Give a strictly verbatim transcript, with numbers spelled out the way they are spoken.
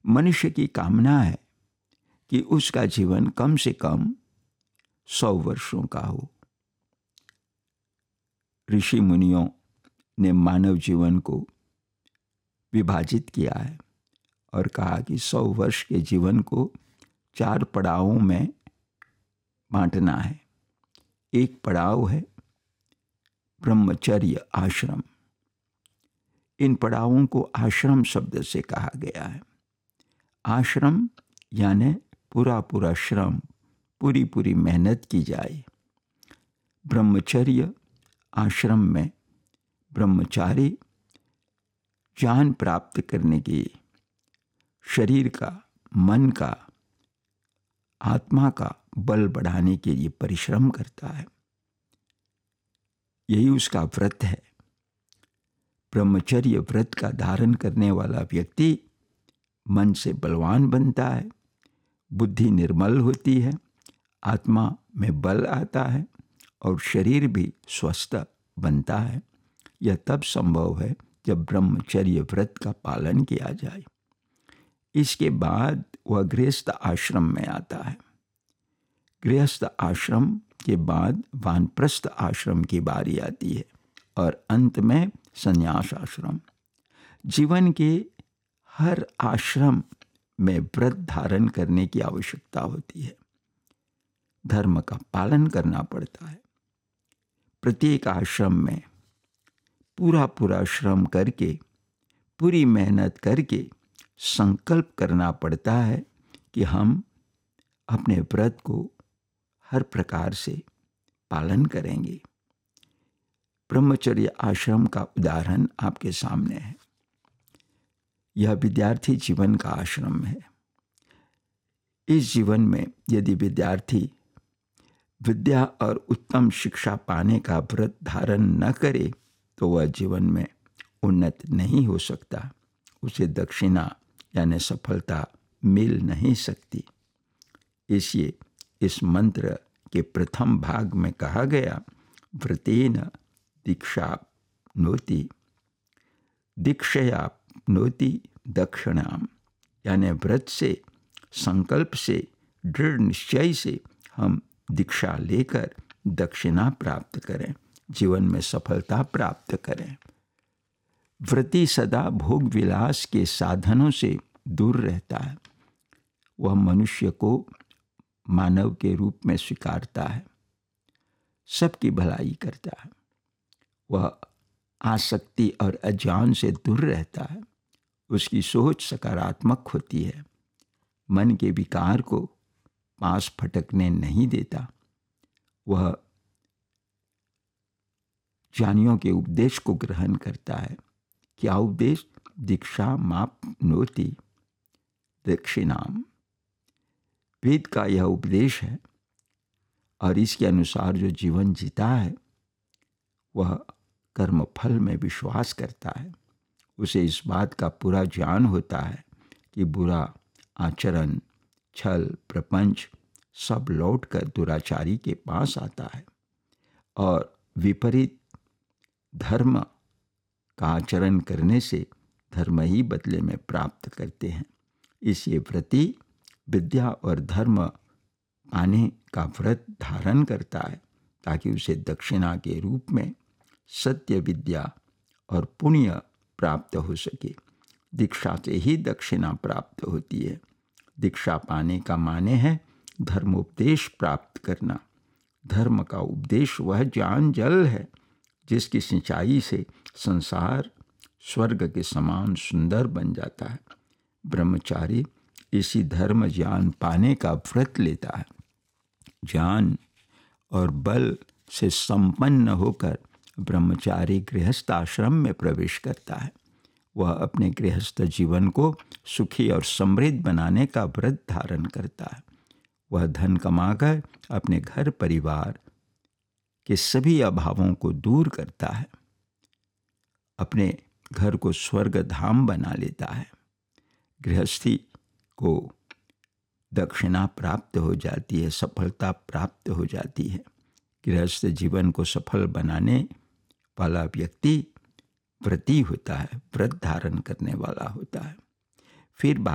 मनुष्य की कामना है कि उसका जीवन कम से कम सौ वर्षों का हो। ऋषि मुनियों ने मानव जीवन को विभाजित किया है और कहा कि सौ वर्ष के जीवन को चार पड़ावों में बांटना है। एक पड़ाव है ब्रह्मचर्य आश्रम। इन पड़ावों को आश्रम शब्द से कहा गया है। आश्रम यानी पूरा पूरा श्रम, पूरी पूरी मेहनत की जाए। ब्रह्मचर्य आश्रम में ब्रह्मचारी ज्ञान प्राप्त करने की, शरीर का, मन का, आत्मा का बल बढ़ाने के लिए परिश्रम करता है। यही उसका व्रत है। ब्रह्मचर्य व्रत का धारण करने वाला व्यक्ति मन से बलवान बनता है, बुद्धि निर्मल होती है, आत्मा में बल आता है और शरीर भी स्वस्थ बनता है। यह तब संभव है जब ब्रह्मचर्य व्रत का पालन किया जाए। इसके बाद वह गृहस्थ आश्रम में आता है। गृहस्थ आश्रम के बाद वानप्रस्थ आश्रम की बारी आती है और अंत में संन्यास आश्रम। जीवन के हर आश्रम में व्रत धारण करने की आवश्यकता होती है। धर्म का पालन करना पड़ता है। प्रत्येक आश्रम में पूरा पूरा श्रम करके, पूरी मेहनत करके संकल्प करना पड़ता है कि हम अपने व्रत को हर प्रकार से पालन करेंगे। ब्रह्मचर्य आश्रम का उदाहरण आपके सामने है। यह विद्यार्थी जीवन का आश्रम है। इस जीवन में यदि विद्यार्थी विद्या और उत्तम शिक्षा पाने का व्रत धारण न करे तो वह जीवन में उन्नत नहीं हो सकता। उसे दक्षिणा यानी सफलता मिल नहीं सकती। इसलिए इस मंत्र के प्रथम भाग में कहा गया, व्रतेन दीक्षाप्नोति दीक्षयाप्नोति दक्षिणाम, यानी व्रत से, संकल्प से, दृढ़ निश्चय से हम दीक्षा लेकर दक्षिणा प्राप्त करें, जीवन में सफलता प्राप्त करें। व्रती सदा भोग विलास के साधनों से दूर रहता है। वह मनुष्य को मानव के रूप में स्वीकारता है, सबकी भलाई करता है। वह आसक्ति और अज्ञान से दूर रहता है। उसकी सोच सकारात्मक होती है। मन के विकार को पास फटकने नहीं देता। वह ज्ञानियों के उपदेश को ग्रहण करता है। क्या उपदेश? दीक्षा माप्नोति दक्षिणाम। वेद का यह उपदेश है और इसके अनुसार जो जीवन जीता है वह कर्म फल में विश्वास करता है। उसे इस बात का पूरा ज्ञान होता है कि बुरा आचरण, छल, प्रपंच सब लौटकर दुराचारी के पास आता है और विपरीत धर्म का आचरण करने से धर्म ही बदले में प्राप्त करते हैं। इसलिए व्रती विद्या और धर्म पाने का व्रत धारण करता है ताकि उसे दक्षिणा के रूप में सत्य विद्या और पुण्य प्राप्त हो सके। दीक्षा से ही दक्षिणा प्राप्त होती है। दीक्षा पाने का माने है धर्मोपदेश प्राप्त करना। धर्म का उपदेश वह ज्ञान जल है जिसकी सिंचाई से संसार स्वर्ग के समान सुंदर बन जाता है। ब्रह्मचारी इसी धर्म ज्ञान पाने का व्रत लेता है। ज्ञान और बल से संपन्न होकर ब्रह्मचारी गृहस्थ आश्रम में प्रवेश करता है। वह अपने गृहस्थ जीवन को सुखी और समृद्ध बनाने का व्रत धारण करता है। वह धन कमाकर अपने घर परिवार के सभी अभावों को दूर करता है। अपने घर को स्वर्ग धाम बना लेता है। गृहस्थी को दक्षिणा प्राप्त हो जाती है, सफलता प्राप्त हो जाती है। गृहस्थ जीवन को सफल बनाने वाला व्यक्ति व्रती होता है, व्रत धारण करने वाला होता है। फिर